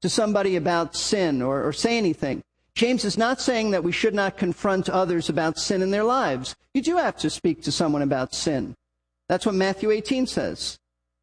to somebody about sin or say anything. James is not saying that we should not confront others about sin in their lives. You do have to speak to someone about sin. That's what Matthew 18 says.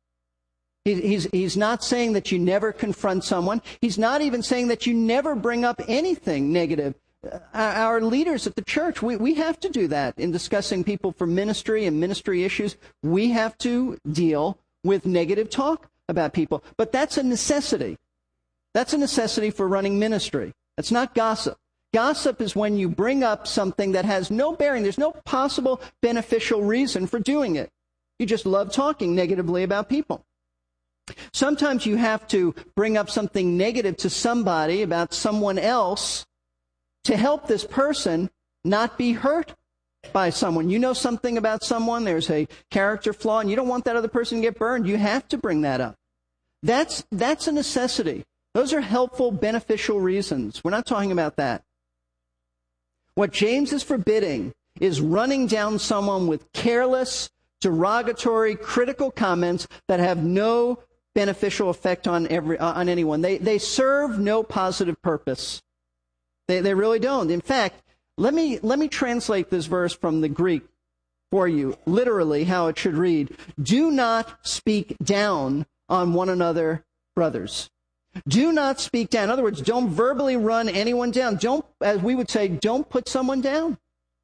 He's not saying that you never confront someone. He's not even saying that you never bring up anything negative. Our leaders at the church, we have to do that in discussing people for ministry and ministry issues. We have to deal with negative talk about people. But that's a necessity. That's a necessity for running ministry. That's not gossip. Gossip is when you bring up something that has no bearing. There's no possible beneficial reason for doing it. You just love talking negatively about people. Sometimes you have to bring up something negative to somebody about someone else to help this person not be hurt by someone. You know something about someone, there's a character flaw, and you don't want that other person to get burned. You have to bring that up. That's a necessity. Those are helpful, beneficial reasons. We're not talking about that. What James is forbidding is running down someone with careless, derogatory, critical comments that have no beneficial effect on anyone. They serve no positive purpose. They really don't. In fact, let me translate this verse from the Greek for you, literally how it should read. Do not speak down on one another, brothers. Do not speak down. In other words, don't verbally run anyone down. Don't, as we would say, don't put someone down,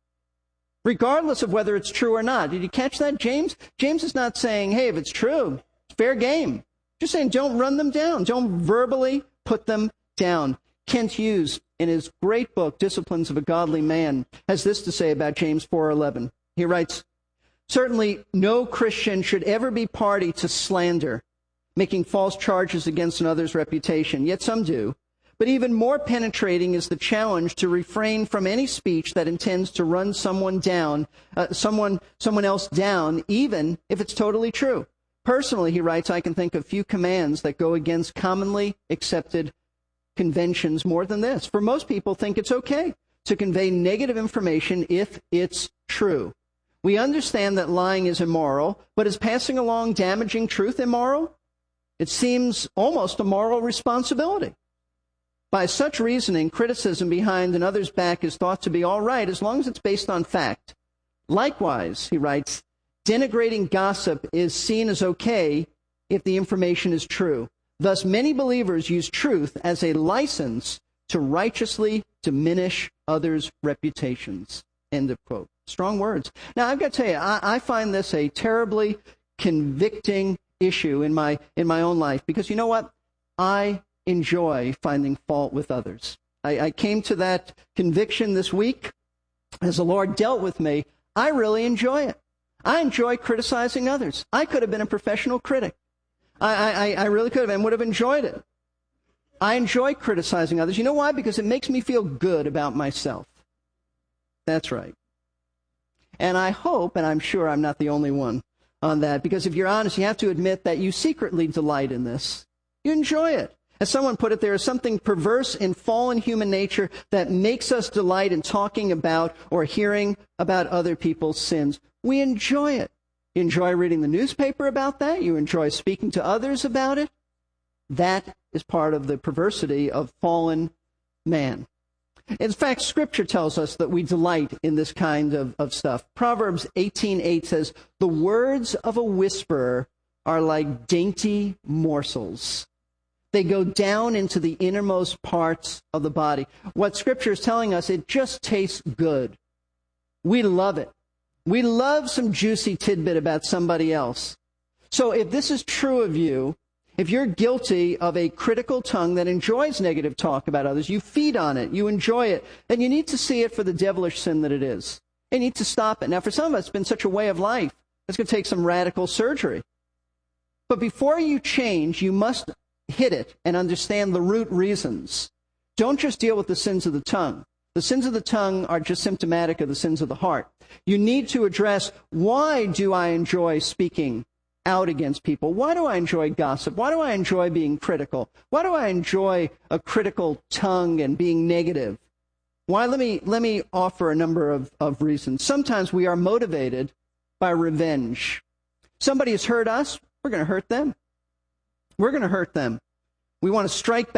regardless of whether it's true or not. Did you catch that, James? James is not saying, hey, if it's true, it's fair game. Just saying, don't run them down. Don't verbally put them down. Kent Hughes, in his great book, Disciplines of a Godly Man, has this to say about James 4:11. He writes, certainly no Christian should ever be party to slander, making false charges against another's reputation, yet some do. But even more penetrating is the challenge to refrain from any speech that intends to run someone down, someone else down, even if it's totally true. Personally, he writes, I can think of few commands that go against commonly accepted conventions more than this. For most people think it's okay to convey negative information if it's true. We understand that lying is immoral, but is passing along damaging truth immoral? It seems almost a moral responsibility. By such reasoning, criticism behind another's back is thought to be all right as long as it's based on fact. Likewise, he writes, denigrating gossip is seen as okay if the information is true. Thus, many believers use truth as a license to righteously diminish others' reputations. End of quote. Strong words. Now, I've got to tell you, I find this a terribly convicting issue in my own life, because you know what? I enjoy finding fault with others. I came to that conviction this week as the Lord dealt with me. I really enjoy it. I enjoy criticizing others. I could have been a professional critic. I really could have and would have enjoyed it. I enjoy criticizing others. You know why? Because it makes me feel good about myself. That's right. And I hope, and I'm sure I'm not the only one on that, because if you're honest, you have to admit that you secretly delight in this. You enjoy it. As someone put it, there is something perverse in fallen human nature that makes us delight in talking about or hearing about other people's sins. We enjoy it. You enjoy reading the newspaper about that. You enjoy speaking to others about it. That is part of the perversity of fallen man. In fact, Scripture tells us that we delight in this kind of stuff. Proverbs 18:8 says, the words of a whisperer are like dainty morsels. They go down into the innermost parts of the body. What Scripture is telling us, it just tastes good. We love it. We love some juicy tidbit about somebody else. So if this is true of you, if you're guilty of a critical tongue that enjoys negative talk about others, you feed on it, you enjoy it, then you need to see it for the devilish sin that it is. You need to stop it. Now, for some of us, it's been such a way of life. It's going to take some radical surgery. But before you change, you must hit it and understand the root reasons. Don't just deal with the sins of the tongue. The sins of the tongue are just symptomatic of the sins of the heart. You need to address, why do I enjoy speaking out against people? Why do I enjoy gossip? Why do I enjoy being critical? Why do I enjoy a critical tongue and being negative? Why? Let me offer a number of reasons. Sometimes we are motivated by revenge. Somebody has hurt us, we're going to hurt them. We're going to hurt them. We want to strike back.